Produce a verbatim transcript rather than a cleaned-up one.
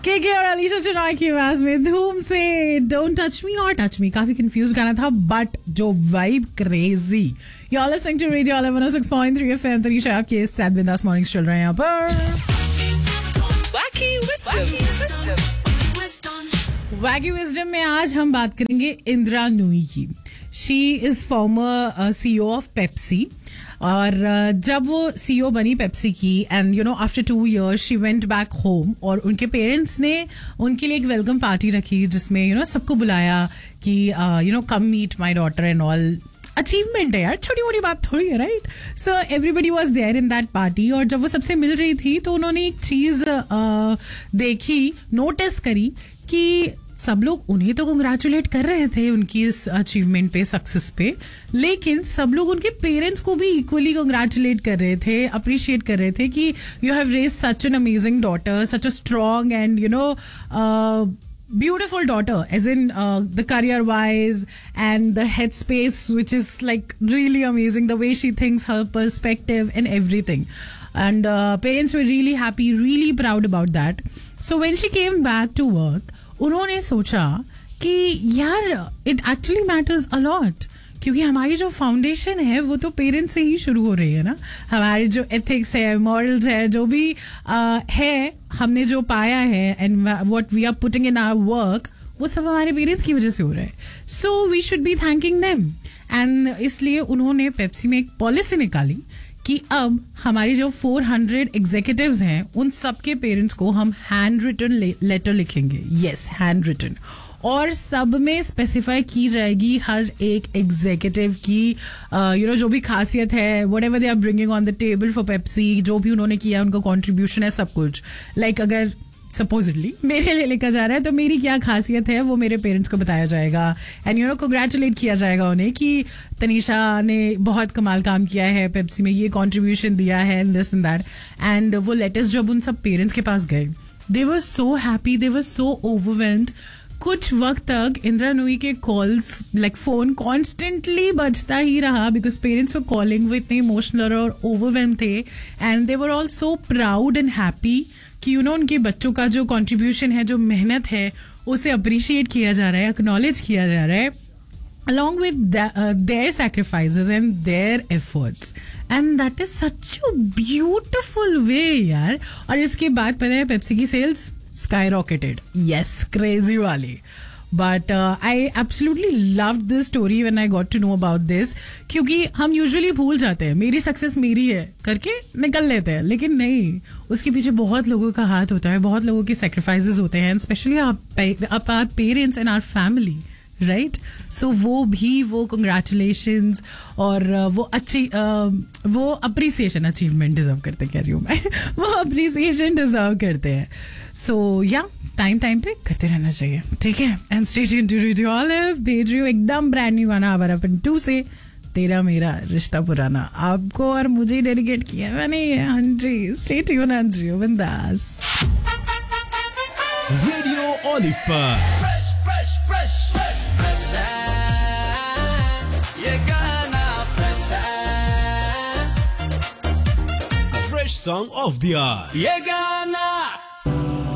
केके और अलीशा चुनाव की आवाज में धूम से डोंट टच मी और टच मी काफी कंफ्यूज गाना था बट जो vibe crazy. You are listening to radio one O six point three FM. तरीशा आपके साथ बिंदास मॉर्निंग्स चल रहे हैं यहाँ पर. वैगी विजडम में आज हम बात करेंगे इंदिरा नूई की. She is farmer CEO of Pepsi और जब वो सीईओ बनी पेप्सी की and you know after two years she went back home और उनके पेरेंट्स ने उनके लिए एक वेलकम पार्टी रखी जिसमें यू नो सबको बुलाया कि you know come meet my daughter and all. Achievement है यार, छोटी मोटी बात थोड़ी है, right? So everybody was there in that party और जब वो सबसे मिल रही थी तो उन्होंने एक चीज़ देखी, नोटिस करी कि सब लोग उन्हें तो कंग्रेचुलेट कर रहे थे उनकी इस अचीवमेंट पे, सक्सेस पे, लेकिन सब लोग उनके पेरेंट्स को भी इक्वली कंग्रेचुलेट कर रहे थे, अप्रिशिएट कर रहे थे कि you have raised such an amazing daughter, such a strong and you know beautiful daughter, as in uh, the career wise and the headspace, which is like really amazing, the way she thinks, her perspective and everything. And uh, parents were really happy, really proud about that. So when she came back to work, उन्होंने सोचा कि यार it actually matters a lot, क्योंकि हमारी जो foundation है वो तो पेरेंट्स से ही शुरू हो रही है ना. हमारे जो एथिक्स है, मॉरल्स है, जो भी आ, है, हमने जो पाया है and what we are putting in our work, वो सब हमारे पेरेंट्स की वजह से हो रहा है. So we should be thanking them. And इसलिए उन्होंने पेप्सी में एक पॉलिसी निकाली कि अब हमारी जो फोर हंड्रेड एग्जीक्यूटिव्स हैं उन सबके पेरेंट्स को हम हैंड रिटन लेटर लिखेंगे. Yes, hand written. और सब में स्पेसिफाई की जाएगी हर एक एग्जीक्यूटिव की यू नो जो भी खासियत है, what ever they are bringing on the table for Pepsi, जो भी उन्होंने किया, उनका कॉन्ट्रीब्यूशन है, सब कुछ. लाइक like, अगर सपोजिटली मेरे लिए लिखा जा रहा है तो मेरी क्या खासियत है वो मेरे पेरेंट्स को बताया जाएगा एंड यू नो कंग्रेचुलेट किया जाएगा उन्हें कि तनीषा ने बहुत कमाल काम किया है, पेप्सी में ये कॉन्ट्रीब्यूशन दिया है and this and that. And वो लेटर्स जब उन सब पेरेंट्स के पास गए, दे वर सो हैप्पी, दे वर सो ओवरवेल्म्ड. कुछ वक्त तक इंदिरा नूई के कॉल्स, लाइक फोन कॉन्स्टेंटली बजता ही रहा बिकॉज पेरेंट्स वर कॉलिंग, वो इतने इमोशनल और ओवरवेल्म थे and they were all so proud and happy कि यू नो उनके बच्चों का जो कंट्रीब्यूशन है, जो मेहनत है, उसे अप्रिशिएट किया जा रहा है, एक्नॉलेज किया जा रहा है along with the, uh, their sacrifices and their efforts. And that is such a beautiful way यार. और इसके बाद पता है पेप्सी की सेल्स skyrocketed. Yes, crazy वाली. But uh, I absolutely loved this story when I got to know about this. क्योंकि हम usually भूल जाते हैं, मेरी सक्सेस मेरी है करके निकल लेते हैं, लेकिन नहीं, उसके पीछे बहुत लोगों का हाथ होता है, बहुत लोगों के sacrifices होते हैं, especially our parents and our family. Right. सो वो भी वो कंग्रेचुलेशंस और वो अच्छी वो अप्रिसिएशन, अचीवमेंट डिजर्व करते, कह रही हूँ मैं, वो अप्रिसिएशन डिजर्व करते हैं. सो या टाइम टाइम पे करते रहना चाहिए, ठीक है. And stay tuned to radio olive. भेज रही हूँ एकदम ब्रांड न्यू गाना आवारा अपन टू से, तेरा मेरा रिश्ता पुराना. आपको और मुझे डेडिकेट किया मैंने. हाँ जी, स्टे ट्यून्ड. हाँ जी, बिंदास. रेडियो ऑलिव पर Fresh song of the hour. ये गाना